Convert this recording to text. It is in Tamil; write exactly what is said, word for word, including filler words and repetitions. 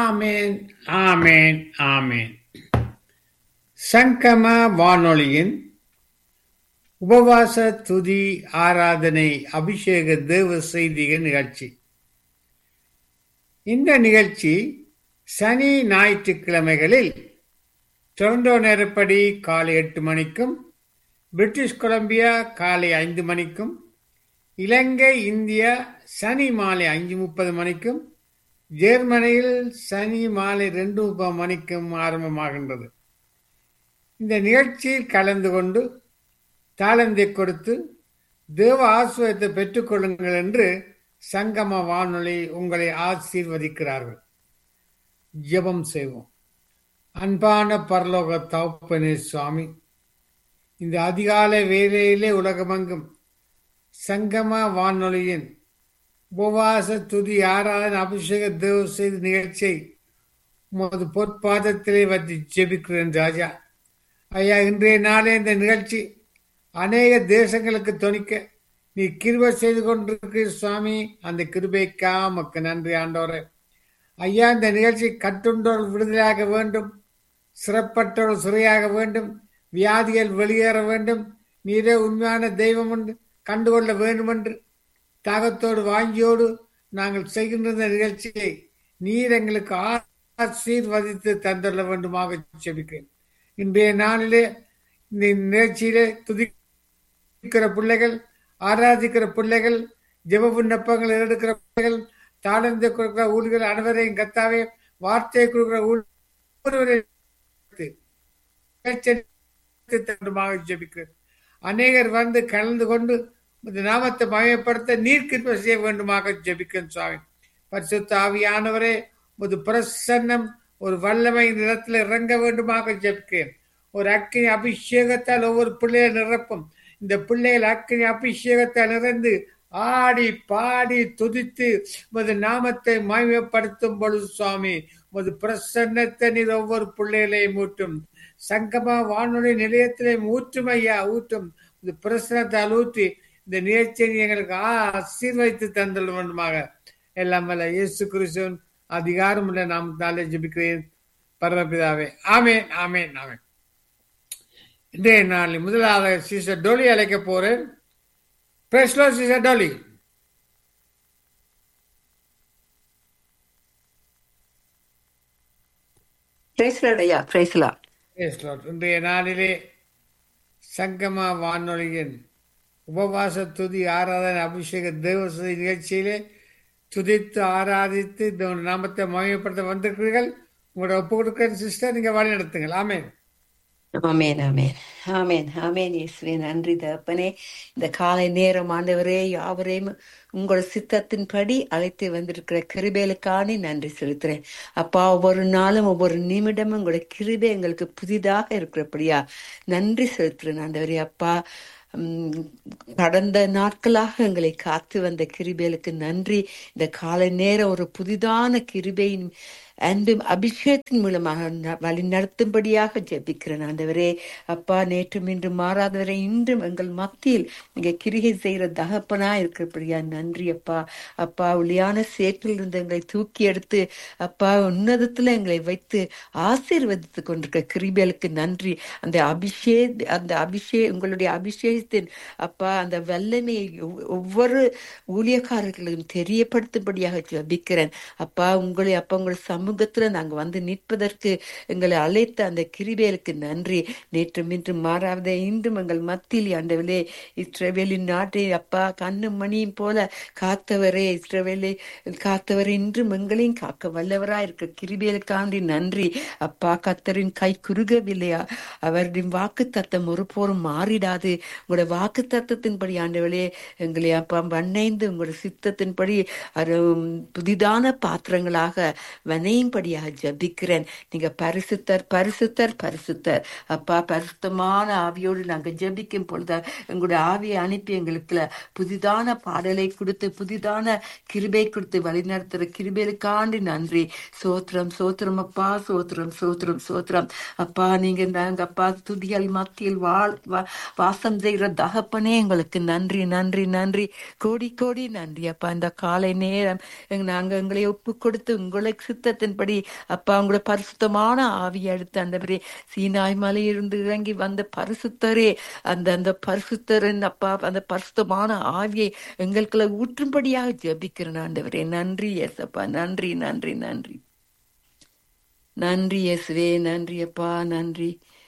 ஆமேன், ஆமேன், ஆமேன். சங்கம வானொலியின் உபவாச துதி ஆராதனை அபிஷேக தேவ செய்திகள் நிகழ்ச்சி. இந்த நிகழ்ச்சி சனி ஞாயிற்றுக்கிழமைகளில் டொரண்டோ நேரப்படி காலை எட்டு மணிக்கும், பிரிட்டிஷ் கொலம்பியா காலை ஐந்து மணிக்கும், இலங்கை இந்தியா சனி மாலை ஐந்து முப்பது மணிக்கும், ஜெர்மனியில் சனி மாலை ரெண்டு முப்பது மணிக்கும் ஆரம்பமாகின்றது. இந்த நிகழ்ச்சியில் கலந்து கொண்டு தாளந்தை கொடுத்து தேவ ஆசீர்வாதத்தை பெற்றுக்கொள்ளுங்கள் என்று சங்கம வானொலி உங்களை ஆசீர்வதிக்கிறார்கள். ஜெபம் செய்வோம். அன்பான பரலோக தகப்பனே சுவாமி, இந்த அதிகாலை வேளையிலே உலகமெங்கும் சங்கம வானொலியின் உபவாச துதி ஆராதனை அபிஷேக தேவ செய்தி நிகழ்ச்சியை உமது பொற்பாதத்திலே வந்து ஜெபிக்கிறேன் ராஜா. ஐயா, இன்றைய நாளே இந்த நிகழ்ச்சி அநேக தேசங்களுக்கு தொனிக்க நீ கிருபை செய்து கொண்டிருக்கிற சுவாமி. அந்த கிருபைக்கா உமக்கு நன்றி ஆண்டவரே. ஐயா, இந்த நிகழ்ச்சி கட்டுண்டோர் விடுதலையாக வேண்டும், சிறப்பற்றோர் சிறையாக வேண்டும், வியாதிகள் வெளியேற வேண்டும், நீரே உண்மையான தெய்வம் என்று கண்டுகொள்ள வேண்டும் என்று தாகத்தோடு வாங்கியோடு நாங்கள் செய்கின்ற இந்த நிகழ்ச்சியை நீர் எங்களுக்கு ஆசீர்வதித்து தந்துள்ள வேண்டுமாக ஜெபிக்கிறேன். இன்றைய நாளிலே இந்த நிகழ்ச்சியிலே துதிக்கிற பிள்ளைகள், ஆராதிக்கிற பிள்ளைகள், ஜெப விண்ணப்பங்கள் எடுக்கிற பிள்ளைகள், தாளந்தை கொடுக்கிற ஊழியர்கள் அனைவரையும் கத்தாவே வார்த்தையை கொடுக்கிற ஊழியரை ஜெபிக்கிறேன். அநேகர் வந்து கலந்து கொண்டு இந்த நாமத்தை மயப்படுத்த நீர் கிருபை செய்ய வேண்டுமாக ஜெபிக்கிறேன் சுவாமி. பரிசுத்த ஆவியானவரே, ஒரு பிரசன்னம் ஒரு வல்லமை நிலத்தில் இறங்க வேண்டுமாக ஜெபிக்கிறேன். ஒரு அக்கினி அபிஷேகத்தால் ஒவ்வொரு பிள்ளையை நிரப்பும். இந்த பிள்ளைகள் அக்கினி அபிஷேகத்தால் நிறைந்து ஆடி பாடி துதித்து உமது நாமத்தை மகிமைப்படுத்தும் பொழுது சுவாமி, உமது பிரசன்னத்தை நீர் ஒவ்வொரு பிள்ளைகளையும் ஊட்டும். சங்கமா வானொலி நிலையத்திலே ஊற்றும் ஐயா, ஊற்றும். இந்த பிரசனத்தால் ஊற்றி இந்த நிகழ்ச்சியை எங்களுக்கு ஆசீர்வதித்து தந்துள்ள வேண்டுமாக எல்லாம் வல்ல இயேசு கிறிஸ்துவின் அதிகாரம் உள்ள நாமத்தாலே ஜெபிக்கிறேன் பரமபிதாவே. ஆமேன், ஆமேன், ஆமேன். இன்றைய நாளில் முதலாவது சிஸ்டர் டோலி அழைக்க போறேன். Praise the Lord sister Dolly. Praise the Lord ஐயா, praise the Lord. Praise the Lord. இன்றைய நாளிலே சங்கமா வானொலியின் உபவாச துதி ஆராதனை அபிஷேக தேவ நிகழ்ச்சியிலே துதித்து ஆராதித்து இந்த நாமத்தை மகிமைப்படுத்த வந்திருக்கிறீர்கள். உங்களோட ஒப்பு கொடுக்கிற சிஸ்டர், நீங்க வழி நடத்துங்கள். ஆமேன், ஆமேன், ஆமேன், ஆமேன், ஆமேன். இயேசுவே நன்றி தகப்பனே. இந்த காலை நேரம் ஆண்டவரே யாவரையும் உங்களோட சித்தத்தின்படி அழைத்து வந்திருக்கிற கிருபைகளுக்கான நன்றி செலுத்துறேன் அப்பா. ஒவ்வொரு நாளும் ஒவ்வொரு நிமிடமும் உங்களோட கிருபை எங்களுக்கு புதிதாக இருக்கிறபடியா நன்றி செலுத்துறேன் ஆண்டவரே அப்பா. கடந்த நாட்களாக எங்களை காத்து வந்த கிருபைகளுக்கு நன்றி. இந்த காலை நேரம் ஒரு புதிதான கிருபையின் அன்பும் அபிஷேகத்தின் மூலமாக வழி நடத்தும்படியாக ஜெபிக்கிறேன் ஆண்டவரே அப்பா. நேற்றும் இன்று மாறாதவரை இன்றும் எங்கள் மத்தியில் நீங்க கிரிகை செய்கிற தகப்பனா இருக்கிறபடியா நன்றி அப்பா. அப்பா, ஒளியான சேற்றில் இருந்து எங்களை தூக்கி எடுத்து அப்பா உன்னதத்துல எங்களை வைத்து ஆசீர்வதித்து கொண்டிருக்க கிருபைகளுக்கு நன்றி. அந்த அபிஷேக் அந்த அபிஷே உங்களுடைய அபிஷேகத்தின் அப்பா அந்த வல்லமையை ஒவ்வொரு ஊழியக்காரர்களும் தெரியப்படுத்தும்படியாக ஜெபிக்கிறேன் அப்பா. உங்களை அப்பா உங்களை சமூகத்துல நாங்க வந்து நிற்பதற்கு எங்களை அழைத்த அந்த கிருபைகளுக்கு நன்றி. நேற்றும் இன்றும் மாறாத இன்றும் எங்கள் மத்தியில் ஆண்டவரே இஸ்ரவேலின் நாட்டை அப்பா கண்ணு மணியும் போல காத்தவரே, இஸ்ரவேலை காத்தவரே இன்றும் எங்களையும் காக்க வல்லவராய் இருக்க கிருபைகளுக்காண்டி நன்றி அப்பா. கர்த்தரின் கை குறுகவில்லையா? அவருடைய வாக்கு தத்தம் ஒருபோதும் மாறிடாது. உங்களோட வாக்கு தத்தத்தின்படி ஆண்டவரே எங்களை அப்பா வண்ணைந்து உங்களோட சித்தத்தின்படி புதிதான பாத்திரங்களாக வனை படியாக ஜபிக்கிறேன். நீங்க பரிசுத்தர் பரிசுத்தர் பரிசுத்தர் அப்பா. பரிசுத்தமான ஆவியோடு நாங்க ஜபிக்கும் பொழுது எங்களுடைய ஆவியை அனுப்பி எங்களுக்கு புதிதான பாடலை கொடுத்து புதிதான கிருபை கொடுத்து வழிநடத்துற கிருபைகளுக்காண்டி நன்றி. சோத்திரம் சோத்திரம் அப்பா, சோத்திரம் சோத்திரம் சோத்திரம் அப்பா. நீங்க நாங்க அப்பா துதிகள் மத்தியில் வாழ் வாசம் செய்கிற தகப்பனே எங்களுக்கு நன்றி நன்றி நன்றி கோடி கோடி நன்றி அப்பா. இந்த காலை நேரம் நாங்க எங்களை ஒப்பு கொடுத்து உங்களை சித்தத்தின் சித்தத்தின்படி அப்பா உங்களோட பரிசுத்தமான ஆவியை அடுத்து ஆண்டவரே சீனாய் மலையிலிருந்து இறங்கி வந்த பரிசுத்தரே அந்த அந்த பரிசுத்தரின் அப்பா அந்த பரிசுத்தமான ஆவியை எங்களுக்குள்ள ஊற்றும்படியாக ஜெபிக்கிறேன் ஆண்டவரே. நன்றி ஏசப்பா, நன்றி நன்றி நன்றி நன்றி இயேசுவே, நன்றி அப்பா, நன்றி.